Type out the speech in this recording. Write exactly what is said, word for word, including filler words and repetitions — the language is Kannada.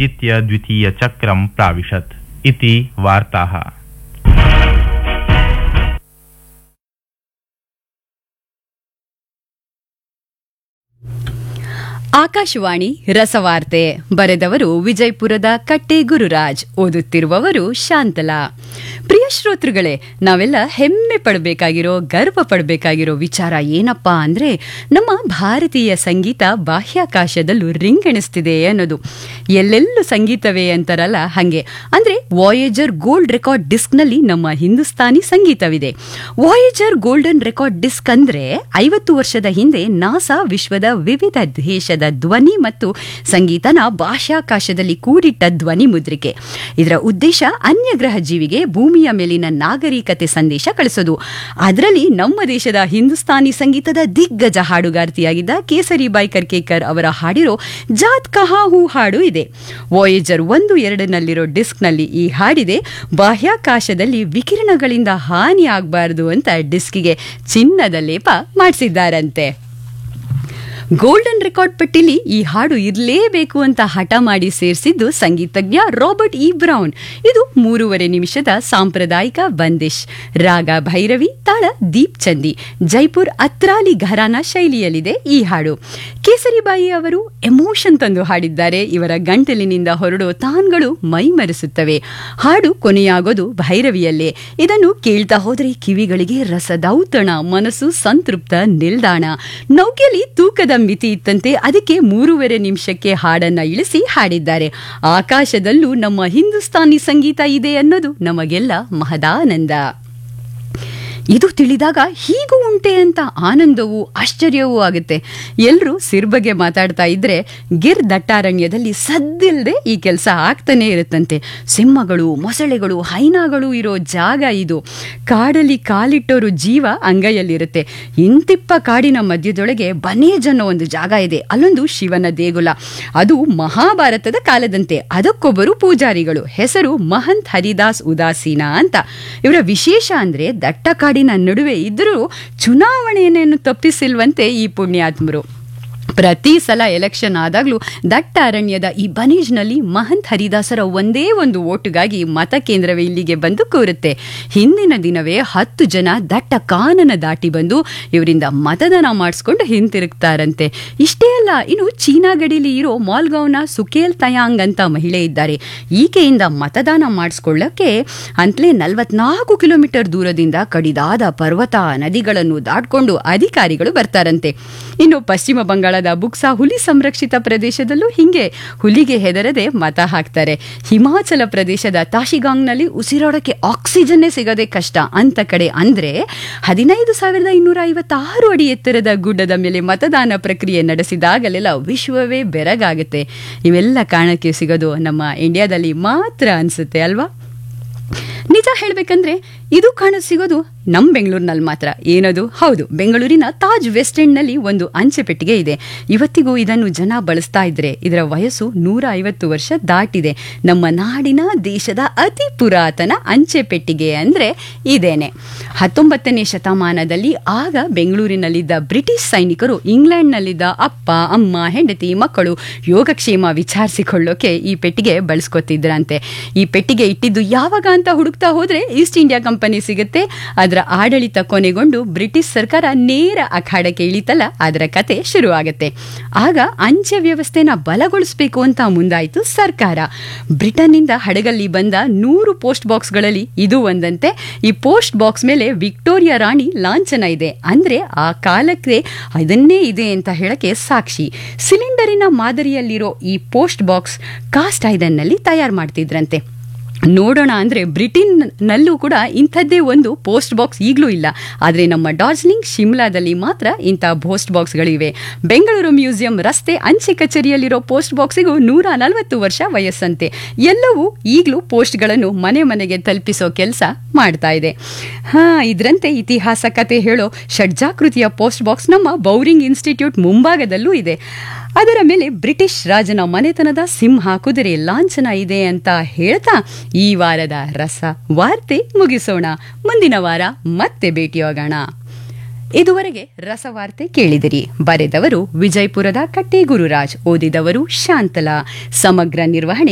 विजित्य द्वितीयचक्रं प्राविशत् इति वार्ताः। ಆಕಾಶವಾಣಿ ರಸವಾರ್ತೆ ಬರೆದವರು ವಿಜಯಪುರದ ಕಟ್ಟೆ ಗುರುರಾಜ್, ಓದುತ್ತಿರುವವರು ಶಾಂತಲಾ. ಪ್ರಿಯ ಶ್ರೋತೃಗಳೇ, ನಾವೆಲ್ಲ ಹೆಮ್ಮೆ ಪಡಬೇಕಾಗಿರೋ ಗರ್ವ ಪಡಬೇಕಾಗಿರೋ ವಿಚಾರ ಏನಪ್ಪಾ ಅಂದ್ರೆ ನಮ್ಮ ಭಾರತೀಯ ಸಂಗೀತ ಬಾಹ್ಯಾಕಾಶದಲ್ಲೂ ರಿಂಗಣಿಸ್ತಿದೆ ಅನ್ನೋದು. ಎಲ್ಲೆಲ್ಲೂ ಸಂಗೀತವೇ ಅಂತಾರಲ್ಲ ಹಂಗೆ. ಅಂದ್ರೆ ವಾಯೇಜರ್ ಗೋಲ್ಡ್ ರೆಕಾರ್ಡ್ ಡಿಸ್ಕ್ ನಲ್ಲಿ ನಮ್ಮ Hindustani ಸಂಗೀತವಿದೆ. Voyager golden record disc ಅಂದ್ರೆ ಐವತ್ತು ವರ್ಷದ ಹಿಂದೆ ನಾಸಾ ವಿಶ್ವದ ವಿವಿಧ ದೇಶದ ಧ್ವನಿ ಮತ್ತು ಸಂಗೀತನ ಬಾಹ್ಯಾಕಾಶದಲ್ಲಿ ಕೂಡಿಟ್ಟ ಧ್ವನಿ ಮುದ್ರಿಕೆ. ಇದರ ಉದ್ದೇಶ ಅನ್ಯ ಗ್ರಹ ಜೀವಿಗೆ ಭೂಮಿಯ ಮೇಲಿನ ನಾಗರಿಕತೆ ಸಂದೇಶ ಕಳಿಸೋದು. ಅದರಲ್ಲಿ ನಮ್ಮ ದೇಶದ ಹಿಂದೂಸ್ತಾನಿ ಸಂಗೀತದ ದಿಗ್ಗಜ ಹಾಡುಗಾರ್ತಿಯಾಗಿದ್ದ ಕೇಸರಿಬಾಯಿ ಕರ್ಕೇಕರ್ ಅವರ ಹಾಡಿರೋ ಜಾತ್ ಕಹಾ ಹೂ ಹಾಡು ಇದೆ. ವಾಯೇಜರ್ ಒಂದು ಎರಡನಲ್ಲಿರೋ ಡಿಸ್ಕ್ನಲ್ಲಿ ಈ ಹಾಡಿದೆ. ಬಾಹ್ಯಾಕಾಶದಲ್ಲಿ ವಿಕಿರಣಗಳಿಂದ ಹಾನಿ ಆಗಬಾರದು ಅಂತ ಡಿಸ್ಕಿಗೆ ಚಿನ್ನದ ಲೇಪ ಮಾಡಿಸಿದ್ದಾರಂತೆ. ಗೋಲ್ಡನ್ ರೆಕಾರ್ಡ್ ಪಟ್ಟಿಲಿ ಈ ಹಾಡು ಇರಲೇಬೇಕು ಅಂತ ಹಠ ಮಾಡಿ ಸೇರಿಸಿದ್ದು ಸಂಗೀತಜ್ಞ ರಾಬರ್ಟ್ ಇ ಬ್ರೌನ್. ಇದು ಮೂರುವರೆ ನಿಮಿಷದ ಸಾಂಪ್ರದಾಯಿಕ ಬಂದಿಶ್, ರಾಗ ಭೈರವಿ, ತಾಳ ದೀಪ್ ಚಂದಿ, ಜೈಪುರ್ ಅತ್ರಾಲಿ ಘರಾನಾ ಶೈಲಿಯಲ್ಲಿದೆ ಈ ಹಾಡು. ಕೇಸರಿಬಾಯಿ ಅವರು ಎಮೋಷನ್ ತಂದು ಹಾಡಿದ್ದಾರೆ. ಇವರ ಗಂಟಲಿನಿಂದ ಹೊರಡೋ ತಾನ್ಗಳು ಮೈಮರೆಸುತ್ತವೆ. ಹಾಡು ಕೊನೆಯಾಗೋದು ಭೈರವಿಯಲ್ಲೇ. ಇದನ್ನು ಕೇಳ್ತಾ ಹೋದ್ರೆ ಕಿವಿಗಳಿಗೆ ರಸದೌತಣ, ಮನಸ್ಸು ಸಂತೃಪ್ತ ನಿಲ್ದಾಣ. ನೌಕೆಯಲ್ಲಿ ತೂಕದ ಮಿತಿ ಇತ್ತಂತೆ, ಅದಕ್ಕೆ ಮೂರುವರೆ ನಿಮಿಷಕ್ಕೆ ಹಾಡನ್ನ ಇಳಿಸಿ ಹಾಡಿದ್ದಾರೆ. ಆಕಾಶದಲ್ಲೂ ನಮ್ಮ ಹಿಂದೂಸ್ತಾನಿ ಸಂಗೀತ ಇದೆ ಅನ್ನೋದು ನಮಗೆಲ್ಲ ಮಹದಾನಂದ. ಇದು ತಿಳಿದಾಗ ಹೀಗೂ ಉಂಟೆ ಅಂತ ಆನಂದವೂ ಆಶ್ಚರ್ಯವೂ ಆಗುತ್ತೆ. ಎಲ್ಲರೂ ಸಿರ್ ಬಗ್ಗೆ ಮಾತಾಡ್ತಾ ಇದ್ರೆ ಗಿರ್ ದಟ್ಟಾರಣ್ಯದಲ್ಲಿ ಸದ್ದಿಲ್ಲದೆ ಈ ಕೆಲಸ ಆಗ್ತಾನೆ ಇರುತ್ತಂತೆ. ಸಿಂಹಗಳು, ಮೊಸಳೆಗಳು, ಹೈನಾಗಳು ಇರೋ ಜಾಗ ಇದು. ಕಾಡಲ್ಲಿ ಕಾಲಿಟ್ಟೋರು ಜೀವ ಅಂಗೈಯಲ್ಲಿರುತ್ತೆ. ಇಂತಿಪ್ಪ ಕಾಡಿನ ಮಧ್ಯದೊಳಗೆ ಬನೇಜ್ ಅನ್ನೋ ಒಂದು ಜಾಗ ಇದೆ. ಅಲ್ಲೊಂದು ಶಿವನ ದೇಗುಲ. ಅದು ಮಹಾಭಾರತದ ಕಾಲದಂತೆ. ಅದಕ್ಕೊಬ್ಬರು ಪೂಜಾರಿಗಳು, ಹೆಸರು ಮಹಂತ್ ಹರಿದಾಸ್ ಉದಾಸೀನ ಅಂತ. ಇವರ ವಿಶೇಷ ಅಂದ್ರೆ ದಟ್ಟ ಕಾಡಿನ ನಡುವೆ ಇದ್ರೂ ಚುನಾವಣೆಯನ್ನು ತಪ್ಪಿಸಿಲ್ವಂತೆ ಈ ಪುಣ್ಯಾತ್ಮರು. ಪ್ರತಿ ಸಲ ಎಲೆಕ್ಷನ್ ಆದಾಗ್ಲೂ ದಟ್ಟ ಅರಣ್ಯದ ಈ ಬನೀಜ್ನಲ್ಲಿ ಮಹಂತ್ ಹರಿದಾಸರ ಒಂದೇ ಒಂದು ಓಟುಗಾಗಿ ಮತಕೇಂದ್ರವೇ ಇಲ್ಲಿಗೆ ಬಂದು ಕೂರುತ್ತೆ. ಹಿಂದಿನ ದಿನವೇ ಹತ್ತು ಜನ ದಟ್ಟ ಕಾನನ ದಾಟಿ ಬಂದು ಇವರಿಂದ ಮತದಾನ ಮಾಡಿಸ್ಕೊಂಡು ಹಿಂತಿರುಗ್ತಾರಂತೆ. ಇಷ್ಟೇ ಅಲ್ಲ, ಇನ್ನು ಚೀನಾ ಗಡಿಲಿ ಇರೋ ಮಾಲ್ಗಾವ್ನ ಸುಕೇಲ್ ತಯಾಂಗ್ ಅಂತ ಮಹಿಳೆ ಇದ್ದಾರೆ. ಈಕೆಯಿಂದ ಮತದಾನ ಮಾಡಿಸ್ಕೊಳ್ಳಕ್ಕೆ ಅಂತಲೇ ನಲವತ್ನಾಲ್ಕು ಕಿಲೋಮೀಟರ್ ದೂರದಿಂದ ಕಡಿದಾದ ಪರ್ವತ ನದಿಗಳನ್ನು ದಾಟ್ಕೊಂಡು ಅಧಿಕಾರಿಗಳು ಬರ್ತಾರಂತೆ. ಇನ್ನು ಪಶ್ಚಿಮ ಬಂಗಾಳದ ಬುಕ್ಸಾ ಹುಲಿ ಸಂರಕ್ಷಿತ ಪ್ರದೇಶದಲ್ಲೂ ಹಿಂಗೆ ಹುಲಿಗೆ ಹೆದರದೆ ಮತ ಹಾಕ್ತಾರೆ. ಹಿಮಾಚಲ ಪ್ರದೇಶದ ತಾಶಿಗಾಂಗ್ನಲ್ಲಿ ಉಸಿರಾಡಕ್ಕೆ ಆಕ್ಸಿಜನ್ನೇ ಸಿಗದೆ ಕಷ್ಟ ಅಂತ ಕಡೆ ಅಂದ್ರೆ ಹದಿನೈದು ಸಾವಿರದ ಇನ್ನೂರ ಐವತ್ತಾರು ಅಡಿ ಎತ್ತರದ ಗುಡ್ಡದ ಮೇಲೆ ಮತದಾನ ಪ್ರಕ್ರಿಯೆ ನಡೆಸಿದಾಗಲೆಲ್ಲ ವಿಶ್ವವೇ ಬೆರಗಾಗುತ್ತೆ. ಇವೆಲ್ಲ ಕಾರಣಕ್ಕೆ ಸಿಗೋದು ನಮ್ಮ ಇಂಡಿಯಾದಲ್ಲಿ ಮಾತ್ರ ಅನ್ಸುತ್ತೆ ಅಲ್ವಾ? ನಿಜ ಹೇಳ್ಬೇಕಂದ್ರೆ ಇದು ಕಾಣ ಸಿಗೋದು ನಮ್ಮ ಬೆಂಗಳೂರಿನಲ್ಲಿ ಮಾತ್ರ. ಏನದು? ಹೌದು, ಬೆಂಗಳೂರಿನ ತಾಜ್ ವೆಸ್ಟ್ ಎಂಡ್ ನಲ್ಲಿ ಒಂದು ಅಂಚೆ ಪೆಟ್ಟಿಗೆ ಇದೆ. ಇವತ್ತಿಗೂ ಇದನ್ನು ಜನ ಬಳಸ್ತಾ ಇದ್ರೆ ಇದರ ವಯಸ್ಸು ನೂರ ಐವತ್ತು ವರ್ಷ ದಾಟಿದೆ. ನಮ್ಮ ನಾಡಿನ ದೇಶದ ಅತಿ ಪುರಾತನ ಅಂಚೆ ಪೆಟ್ಟಿಗೆ ಅಂದ್ರೆ ಇದೇನೆ. ಹತ್ತೊಂಬತ್ತನೇ ಶತಮಾನದಲ್ಲಿ ಆಗ ಬೆಂಗಳೂರಿನಲ್ಲಿದ್ದ ಬ್ರಿಟಿಷ್ ಸೈನಿಕರು ಇಂಗ್ಲೆಂಡ್ನಲ್ಲಿದ್ದ ಅಪ್ಪ, ಅಮ್ಮ, ಹೆಂಡತಿ, ಮಕ್ಕಳು ಯೋಗಕ್ಷೇಮ ವಿಚಾರಿಸಿಕೊಳ್ಳೋಕೆ ಈ ಪೆಟ್ಟಿಗೆ ಬಳಸ್ಕೊತಿದ್ರಂತೆ. ಈ ಪೆಟ್ಟಿಗೆ ಇಟ್ಟಿದ್ದು ಯಾವಾಗ ಅಂತ ಹುಡುಕ್ತಾ ಹೋದ್ರೆ ಈಸ್ಟ್ ಇಂಡಿಯಾ ಕಂಪನಿ ಸಿಗುತ್ತೆ. ಅದರ ಆಡಳಿತ ಕೊನೆಗೊಂಡು ಬ್ರಿಟಿಷ್ ಸರ್ಕಾರ ನೇರ ಅಖಾಡಕ್ಕೆ ಇಳಿತಲ್ಲ, ಅದರ ಕತೆ ಶುರುವಾಗುತ್ತೆ. ಆಗ ಅಂಚೆ ವ್ಯವಸ್ಥೆನ ಬಲಗೊಳಿಸಬೇಕು ಅಂತ ಮುಂದಾಯಿತು ಸರ್ಕಾರ. ಬ್ರಿಟನ್ನಿಂದ ಹಡಗಲ್ಲಿ ಬಂದ ನೂರು ಪೋಸ್ಟ್ ಬಾಕ್ಸ್ಗಳಲ್ಲಿ ಇದು ಒಂದಂತೆ. ಈ ಪೋಸ್ಟ್ ಬಾಕ್ಸ್ ಮೇಲೆ ವಿಕ್ಟೋರಿಯಾ ರಾಣಿ ಲಾಂಛನ ಇದೆ. ಅಂದ್ರೆ ಆ ಕಾಲಕ್ಕೆ ಅದನ್ನೇ ಇದೆ ಅಂತ ಹೇಳಕ್ಕೆ ಸಾಕ್ಷಿ. ಸಿಲಿಂಡರಿನ ಮಾದರಿಯಲ್ಲಿರೋ ಈ ಪೋಸ್ಟ್ ಬಾಕ್ಸ್ ಕಾಸ್ಟ್ ಐರನ್ ನಲ್ಲಿ ತಯಾರು ಮಾಡ್ತಿದ್ರಂತೆ. ನೋಡೋಣ ಅಂದ್ರೆ ಬ್ರಿಟನ್ ನಲ್ಲೂ ಕೂಡ ಇಂಥದ್ದೇ ಒಂದು ಪೋಸ್ಟ್ ಬಾಕ್ಸ್ ಈಗಲೂ ಇಲ್ಲ. ಆದರೆ ನಮ್ಮ ಡಾರ್ಜಿಲಿಂಗ್, ಶಿಮ್ಲಾದಲ್ಲಿ ಮಾತ್ರ ಇಂಥ ಪೋಸ್ಟ್ ಬಾಕ್ಸ್ಗಳಿವೆ. ಬೆಂಗಳೂರು ಮ್ಯೂಸಿಯಂ ರಸ್ತೆ ಅಂಚೆ ಕಚೇರಿಯಲ್ಲಿರೋ ಪೋಸ್ಟ್ ಬಾಕ್ಸಿಗೂ ನೂರ ನಲವತ್ತು ವರ್ಷ ವಯಸ್ಸಂತೆ. ಎಲ್ಲವೂ ಈಗಲೂ ಪೋಸ್ಟ್ಗಳನ್ನು ಮನೆ ಮನೆಗೆ ತಲುಪಿಸೋ ಕೆಲಸ ಮಾಡ್ತಾ ಇದೆ. ಹಾ, ಇದರಂತೆ ಇತಿಹಾಸ ಕತೆ ಹೇಳೋ ಷಡ್ಜಾಕೃತಿಯ ಪೋಸ್ಟ್ ಬಾಕ್ಸ್ ನಮ್ಮ ಬೌರಿಂಗ್ ಇನ್ಸ್ಟಿಟ್ಯೂಟ್ ಮುಂಭಾಗದಲ್ಲೂ ಇದೆ. ಅದರ ಮೇಲೆ ಬ್ರಿಟಿಷ್ ರಾಜನ ಮನೆತನದ ಸಿಂಹ, ಕುದುರೆ ಲಾಂಛನ ಇದೆ ಅಂತ ಹೇಳ್ತಾ ಈ ವಾರದ ರಸ ವಾರ್ತೆ ಮುಗಿಸೋಣ. ಮುಂದಿನ ವಾರ ಮತ್ತೆ ಭೇಟಿಯಾಗೋಣ. ಇದುವರೆಗೆ ರಸವಾರ್ತೆ ಕೇಳಿದಿರಿ. ಬರೆದವರು ವಿಜಯಪುರದ ಕಟ್ಟೆ ಗುರುರಾಜ್, ಓದಿದವರು ಶಾಂತಲಾ. ಸಮಗ್ರ ನಿರ್ವಹಣೆ